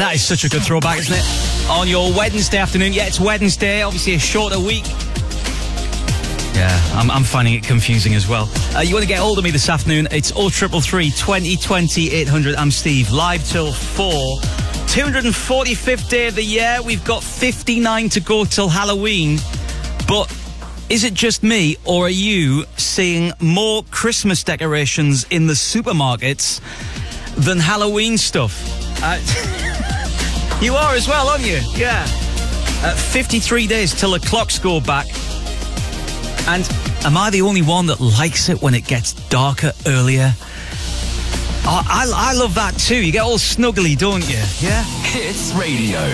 That is such a good throwback, isn't it? On your Wednesday afternoon. Yeah, it's Wednesday, obviously a shorter week. Yeah, I'm finding it confusing as well. You want to get hold of me this afternoon? It's 0333 2020 800. I'm Steve, live till 4. 245th day of the year. We've got 59 to go till Halloween. But is it just me, or are you seeing more Christmas decorations in the supermarkets than Halloween stuff? You are as well, aren't you? Yeah. 53 days till the clocks go back. And am I the only one that likes it when it gets darker earlier? Oh, I love that too. You get all snuggly, don't you? Yeah? Hits Radio.